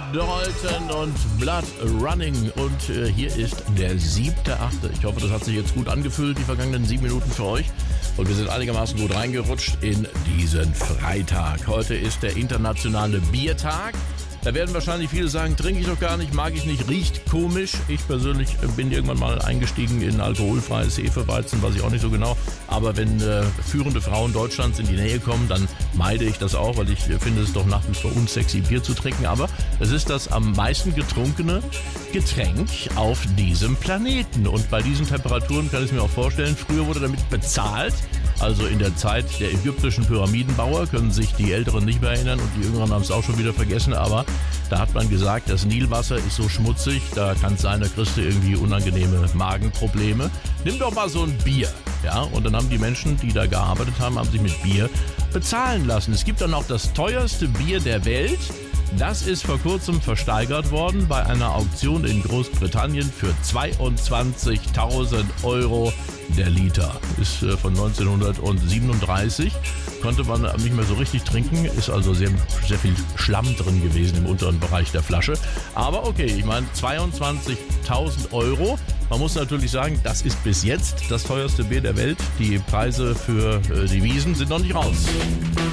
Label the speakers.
Speaker 1: Dalton und Blood Running. Und hier ist der 7.8. Ich hoffe, das hat sich jetzt gut angefühlt, die vergangenen 7 Minuten für euch. Und wir sind einigermaßen gut reingerutscht in diesen Freitag. Heute ist der internationale Biertag. Da werden wahrscheinlich viele sagen, trinke ich doch gar nicht, mag ich nicht, riecht komisch. Ich persönlich bin irgendwann mal eingestiegen in alkoholfreies Hefeweizen, weiß ich auch nicht so genau. Aber wenn führende Frauen Deutschlands in die Nähe kommen, dann meide ich das auch, weil ich finde es doch nach wie vor unsexy, Bier zu trinken. Aber es ist das am meisten getrunkene Getränk auf diesem Planeten. Und bei diesen Temperaturen kann ich mir auch vorstellen, früher wurde damit bezahlt. Also in der Zeit der ägyptischen Pyramidenbauer, können sich die Älteren nicht mehr erinnern und die Jüngeren haben es auch schon wieder vergessen, aber da hat man gesagt, das Nilwasser ist so schmutzig, da kann es sein, da kriegst du irgendwie unangenehme Magenprobleme. Nimm doch mal so ein Bier. Ja, und dann haben die Menschen, die da gearbeitet haben, sich mit Bier bezahlen lassen. Es gibt dann auch das teuerste Bier der Welt. Das ist vor kurzem versteigert worden bei einer Auktion in Großbritannien für 22.000 Euro der Liter. Ist von 1937, konnte man nicht mehr so richtig trinken, ist also sehr, sehr viel Schlamm drin gewesen im unteren Bereich der Flasche. Aber okay, ich meine 22.000 Euro. Man muss natürlich sagen, das ist bis jetzt das teuerste Bier der Welt. Die Preise für die Wiesen sind noch nicht raus.